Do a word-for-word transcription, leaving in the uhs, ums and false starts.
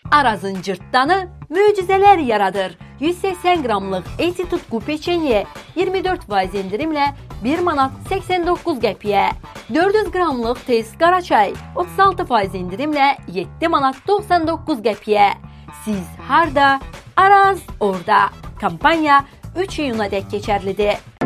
Arazın cırtdanı möcüzələr yaradır. yüz səksən qramlıq Eti Tutku peçenye iyirmi dörd faiz endirimlə bir manat səksən doqquz qəpiyə. dörd yüz qramlıq tez qara çay otuz altı faiz endirimlə yeddi manat doxsan doqquz qəpiyə. Siz harda? Araz orada. Kampanya üç iyuna dək keçərlidir.